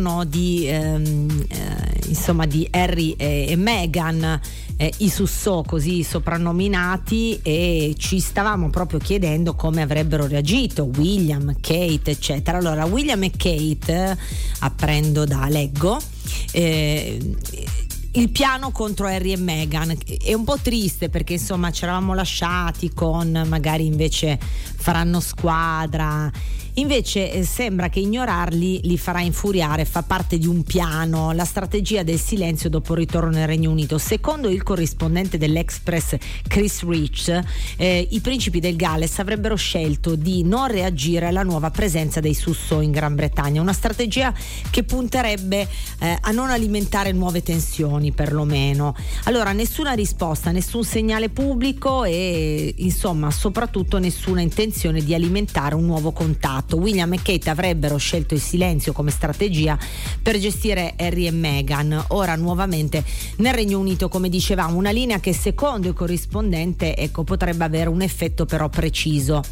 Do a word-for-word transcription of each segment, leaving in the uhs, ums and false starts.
di ehm, eh, insomma di Harry e, e Meghan, eh, i Sussò così soprannominati, e ci stavamo proprio chiedendo come avrebbero reagito William, Kate eccetera. Allora, William e Kate, apprendo da Leggo, eh, il piano contro Harry e Meghan è un po' triste, perché insomma ci eravamo lasciati con magari invece faranno squadra. Invece eh, sembra che ignorarli li farà infuriare, fa parte di un piano, la strategia del silenzio dopo il ritorno nel Regno Unito. Secondo il corrispondente dell'Express Chris Rich, eh, i principi del Galles avrebbero scelto di non reagire alla nuova presenza dei Sussò in Gran Bretagna, una strategia che punterebbe eh, a non alimentare nuove tensioni, perlomeno. Allora, nessuna risposta, nessun segnale pubblico e insomma soprattutto nessuna intenzione di alimentare un nuovo contatto. William e Kate avrebbero scelto il silenzio come strategia per gestire Harry e Meghan. Ora nuovamente nel Regno Unito, come dicevamo, una linea che secondo il corrispondente ecco potrebbe avere un effetto però preciso: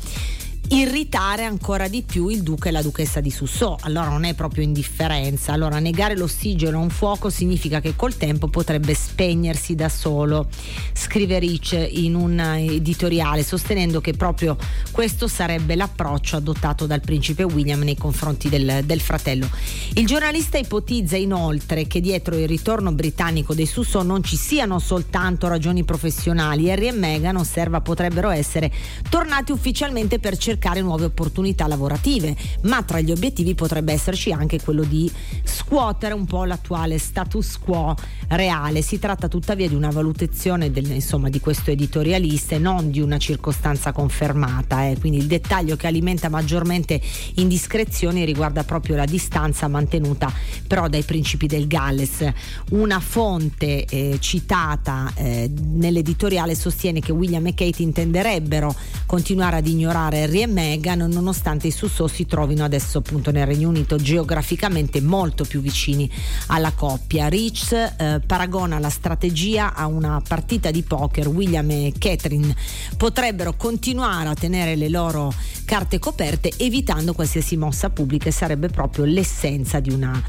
irritare ancora di più il duca e la duchessa di Sussò. Allora non è proprio indifferenza. Allora, negare l'ossigeno a un fuoco significa che col tempo potrebbe spegnersi da solo, scrive Rich in un editoriale, sostenendo che proprio questo sarebbe l'approccio adottato dal principe William nei confronti del, del fratello. Il giornalista ipotizza inoltre che dietro il ritorno britannico dei Sussò non ci siano soltanto ragioni professionali. Harry e Meghan, osserva, potrebbero essere tornati ufficialmente per cercare nuove opportunità lavorative, ma tra gli obiettivi potrebbe esserci anche quello di scuotere un po' l'attuale status quo reale. Si tratta tuttavia di una valutazione del, insomma, di questo editorialista e non di una circostanza confermata, eh. Quindi il dettaglio che alimenta maggiormente indiscrezioni riguarda proprio la distanza mantenuta però dai principi del Galles. Una fonte eh, citata eh, nell'editoriale sostiene che William e Kate intenderebbero continuare ad ignorare Harry e Meghan, nonostante i Sussò si trovino adesso appunto nel Regno Unito, geograficamente molto più vicini alla coppia. Rich eh, paragona la strategia a una partita di poker. William e Catherine potrebbero continuare a tenere le loro carte coperte, evitando qualsiasi mossa pubblica, e sarebbe proprio l'essenza di una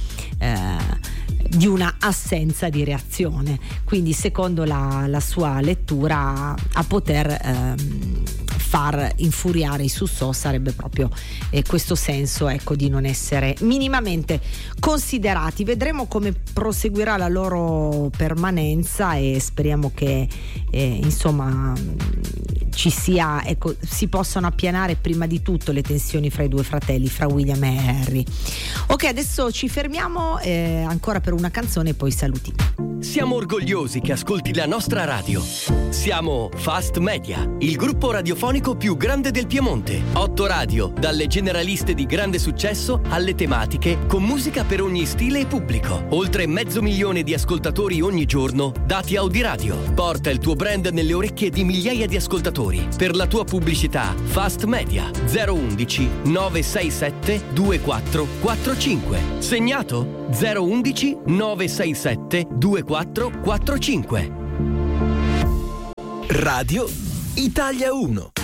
eh, di una assenza di reazione. Quindi secondo la, la sua lettura, a poter ehm, far infuriare i Sussò sarebbe proprio eh, questo senso, ecco, di non essere minimamente considerati. Vedremo come proseguirà la loro permanenza e speriamo che eh, insomma ci sia, ecco, si possano appianare prima di tutto le tensioni fra i due fratelli, fra William e Harry. Ok, adesso ci fermiamo eh, ancora per una canzone e poi saluti. Siamo orgogliosi che ascolti la nostra radio. Siamo Fast Media, il gruppo radiofonico più grande del Piemonte. Otto radio, dalle generaliste di grande successo alle tematiche, con musica per ogni stile e pubblico. Oltre mezzo milione di ascoltatori ogni giorno, dati Audiradio. Porta il tuo brand nelle orecchie di migliaia di ascoltatori. Per la tua pubblicità, Fast Media zero undici nove sei sette due quattro quattro cinque. Segnato zero undici nove sei sette due quattro quattro cinque. Radio Italia uno.